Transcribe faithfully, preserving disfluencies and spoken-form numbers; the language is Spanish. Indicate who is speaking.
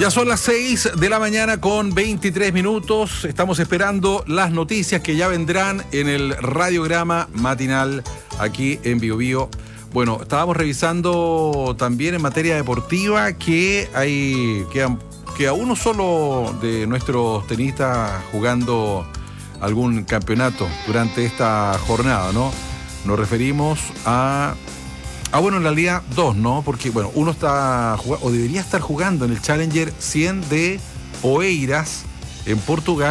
Speaker 1: Ya son las seis de la mañana con veintitrés minutos. Estamos esperando las noticias que ya vendrán en el radiograma matinal aquí en Bio Bio. Bueno, estábamos revisando también en materia deportiva que hay que, que a uno solo de nuestros tenistas jugando algún campeonato durante esta jornada, ¿no? Nos referimos a... Ah, bueno, en realidad dos, ¿no? Porque, bueno, uno está jugando, o debería estar jugando en el Challenger cien de Oeiras, en Portugal.